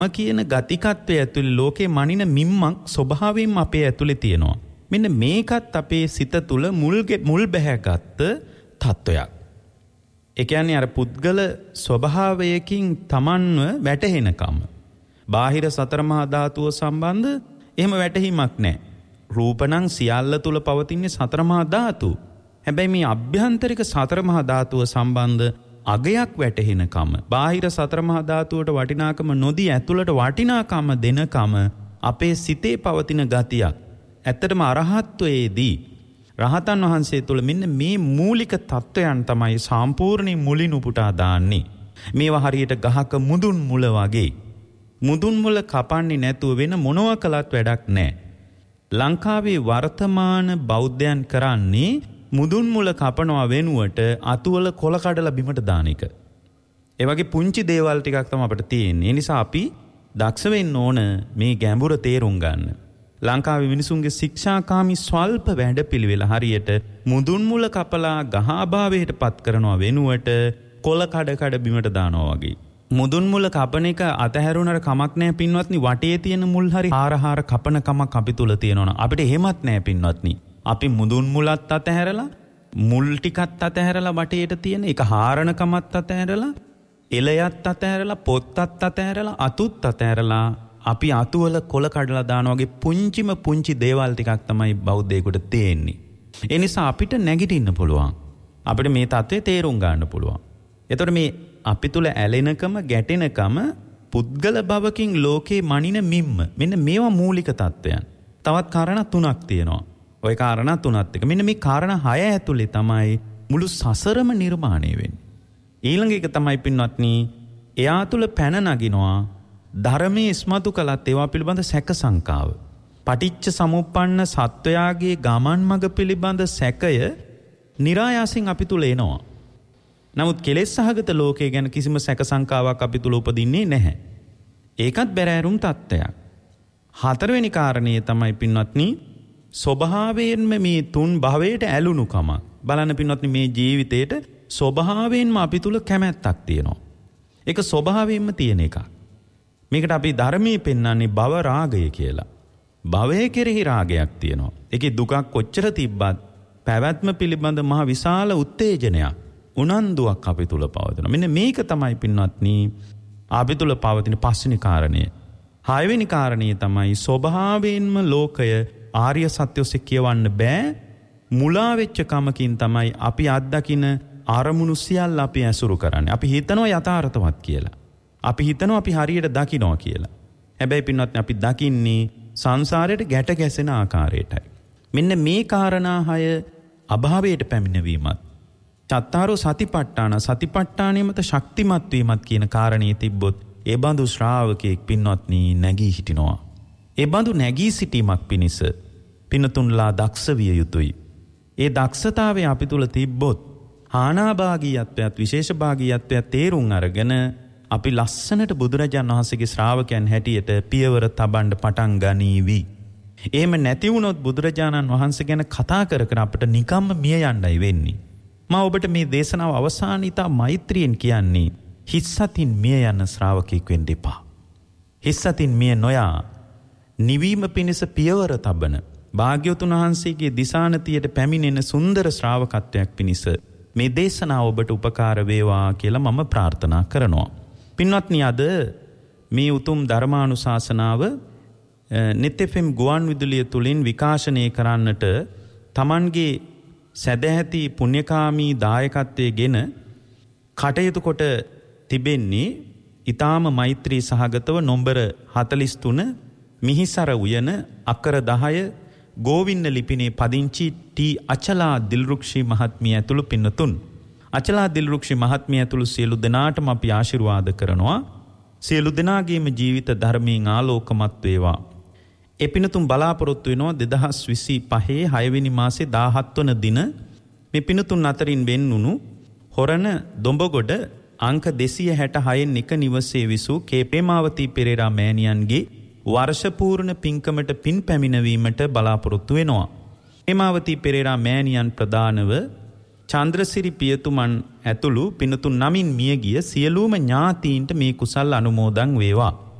කියන ගතිකත්වය ඇතුළේ ලෝකේ මනින මිම්මක් ස්වභාවයෙන්ම අපේ ඇතුළේ තියෙනවා. මෙන්න මේකත් අපේ සිත තුළ මුල් බැහැගත්ත තත්වයක්. ඒ කියන්නේ අර පුද්ගල ස්වභාවයකින් Tamanව වැටහෙනකම. බාහිර සතර මහා ධාතුව සම්බන්ධ එහෙම වැටහීමක් නැහැ. රූපණං සියල්ල තුල පවතින සතර මහා ධාතු. හැබැයි මේ අභ්‍යන්තරික සතර මහා ධාතුව සම්බන්ධ අගයක් වැටහෙනකම බාහිර සතර මහා ධාතුවට වටිනාකම නොදී ඇතුළට වටිනාකම දෙනකම අපේ සිතේ පවතින ගතියක්. ඇත්තටම අරහත්වයේදී රහතන් වහන්සේ තුළ මෙන්න මේ මූලික තත්වයන් තමයි සම්පූර්ණයෙන් මුලින් උපුටා දාන්නේ. මේවා හරියට ගහක මුදුන් මුල වගේ. මුදුන් මුල කපන්නේ නැතුව වෙන මොනවා කළත් වැඩක් නැහැ. ලංකාවේ වර්තමාන බෞද්ධයන් කරන්නේ මුදුන් මුල කපනවා වෙනුවට අතුවල කොළ කඩලා බිමට දාන එක. ඒ වගේ පුංචි දේවල් ටිකක් තමයි අපිට තියෙන්නේ. ඒ නිසා අපි දක්ෂ වෙන්න ඕන මේ ගැඹුර තේරුම් ගන්න. ලංකාවේ මිනිසුන්ගේ ශික්ෂාකාමී ස්වල්ප වැඩපිළිවෙල හරියට මුදුන් මුල කපලා ගහභාවයට පත් කරනවා වෙනුවට කොළ කඩ බිමට දානවා වගේ. මුදුන් මුල කපන එක අතහැරුණාට කමක් නැහැ පින්වත්නි. වටේ තියෙන මුල් හරි හාර කපන කමක් අපි තුල තියෙනවා. අපිට එහෙමත් නැහැ පින්වත්නි. අපි මුදුන් මුලත් අතහැරලා මුල් ටිකත් අතහැරලා වටේට තියෙන එක හාරන කමත් අතහැරලා එලයත් අතහැරලා පොත්තත් අතහැරලා අතුත් අතහැරලා අපි අතුවල කොළ කඩලා දානවා වගේ පුංචි දේවල් ටිකක් තමයි බෞද්ධයෙකුට තියෙන්නේ. ඒ නිසා අපිට නැගිටින්න පුළුවන්. අපිට මේ தත්ත්වය තේරුම් ගන්න පුළුවන්. එතකොට මේ අපි තුල ඇලෙනකම ගැටෙනකම පුද්ගල භවකින් ලෝකේ මනින මිම්ම. මෙන්න මේවා මූලික தත්ත්වයන්. තවත් කාරණා තුනක් තියෙනවා. ওই කාරණා තුනත් එක. මෙන්න මේ කාරණා 6 ඇතුලේ තමයි මුළු සසරම නිර්මාණය වෙන්නේ. ඊළඟ එක තමයි පින්වත්නි, එයා තුල පැන නගිනවා ධර්මයේ ඉස්මතු කළත් ඒවා පිළිබඳ සැක සංකාව. පටිච්ච සමුප්පන්න සත්වයාගේ ගමන් මඟ පිළිබඳ සැකය નિરાයාසයෙන් අපි තුල එනවා. නමුත් කෙලෙස් සහගත ලෝකය ගැන කිසිම සැක සංකාවක් අපි තුල උපදින්නේ නැහැ. ඒකත් බැරෑරුම් තත්ත්වයක්. හතරවෙනි කාරණේ තමයි පින්වත්නි, ස්වභාවයෙන්ම මේ තුන් භවයට ඇලුණු කම. බලන්න පින්වත්නි, මේ ජීවිතේට ස්වභාවයෙන්ම අපි තුල කැමැත්තක් තියෙනවා. ඒක ස්වභාවයෙන්ම තියෙන එකක්. මේකට අපි ධර්මයේ පෙන්වන්නේ භව රාගය කියලා. භවයේ කෙරෙහි රාගයක් තියෙනවා. ඒකේ දුකක් කොච්චර තිබ්බත් පැවැත්ම පිළිබඳ මහ විශාල උත්තේජනයක්, උනන්දුවක් අපි තුල පවතිනවා. මෙන්න මේක තමයි පින්වත්නි අපි තුල පවතින පස්වෙනි කාරණය. හයවෙනි කාරණේ තමයි ස්වභාවයෙන්ම ලෝකය ආර්ය සත්‍ය ඔස්සේ කියවන්න බෑ. මුලා වෙච්ච කමකින් තමයි අපි අත්දකින අරමුණු සියල්ල අපි ඇසුරු කරන්නේ. අපි හිතනවා යථාර්ථවත් කියලා. අපි හිතනවා අපි හරියට දකිනවා කියලා. හැබැයි පින්වත්නි, අපි දකින්නේ සංසාරයට ගැට ගැසෙන ආකාරයටයි. මෙන්න මේ කාරණා 6 අභාවයට පැමිණවීමත්, චත්තාරෝ සතිපට්ඨාන, සතිපට්ඨානෙ මත ශක්තිමත් වීමත් කියන කාරණේ තිබ්බොත් ඒ බඳු ශ්‍රාවකෙක් පින්වත්නි නැගී හිටිනවා. ඒ බඳු නැගී සිටීමක් පිණිස පින්තුන්ලා දක්ෂ විය යුතුයි. ඒ දක්ෂතාවය අපි තුල තිබ්බොත් ආනාභාගීයත්වයත් විශේෂභාගීයත්වයත් තේරුම් අරගෙන අපි ලස්සනට බුදුරජාණන් වහන්සේගේ ශ්‍රාවකයන් හැටියට පියවර තබන්න පටන් ගනීවි. එහෙම නැති වුණොත් බුදුරජාණන් වහන්සේ ගැන කතා කර අපිට නිකම්ම මිය යන්නයි වෙන්නේ. මම ඔබට මේ දේශනාව අවසානිතා මෛත්‍රියෙන් කියන්නේ, හිස්සතින් මිය යන ශ්‍රාවකෙක් වෙන්න එපා. හිස්සතින් මිය නොයා නිවීම පිණිස පියවර තබන භාග්‍යවතුන් වහන්සේගේ දිසානතියට පැමිණෙන සුන්දර ශ්‍රාවකත්වයක් පිණිස මේ දේශනාව ඔබට උපකාර වේවා කියලා මම ප්‍රාර්ථනා කරනවා. පින්වත්නි, අද මේ උතුම් ධර්මානුශාසනාව net FM ගුවන් විදුලිය තුලින් විකාශනය කරන්නට Tamanගේ සදැහැති පුණ්‍යකාමී දායකත්වයේ ගෙන කටයුතු කොට තිබෙන්නේ ඊ타ම මෛත්‍රී සහගතව නොම්බර 43 මිහිසර උයන අක්කර 10 ගෝවින්ද ලිපිනේ පදිංචි ටී අචලා දිල්රුක්ෂි මහත්මිය ඇතුළු පින්නතුන්. අචලා දිල්රුක්ෂි මහත්මිය ඇතුළු සියලු දෙනාටම අපි ආශිර්වාද කරනවා. සියලු දෙනාගේම ජීවිත ධර්මයෙන් ආලෝකමත් වේවා. ඒ පින්නතුන් බලාපොරොත්තු වෙනවා 2025 6 වෙනි මාසේ 17 වන දින මේ පින්නතුන් අතරින් වෙන්නුණු හොරණ දොඹගොඩ අංක 266 එක නිවසේ විසූ කේ ප්‍රේමාවතී පෙරේරා මෑණියන්ගේ වර්ෂ පූර්ණ පින්කමට පින් පැමිණවීමට බලාපොරොත්තු වෙනවා. ප්‍රේමාවතී පෙරේරා මෑණියන් ප්‍රදානව චන්ද්‍රසිරි පියතුමන් ඇතුළු පින්නතුන් නමින් මියගිය සියලුම ඥාතීන්ට මේ කුසල් අනුමෝදන් වේවා.